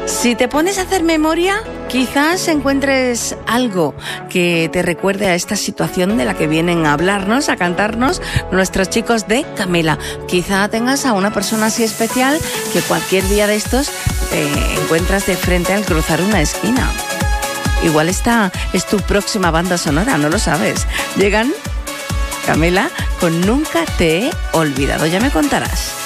Si te pones a hacer memoria, quizás encuentres algo que te recuerde a esta situación de la que vienen a hablarnos, a cantarnos nuestros chicos de Camela. Quizá tengas a una persona así especial que cualquier día de estos te encuentras de frente al cruzar una esquina. Igual esta es tu próxima banda sonora, no lo sabes. Llegan Camela con Nunca te he olvidado, ya me contarás.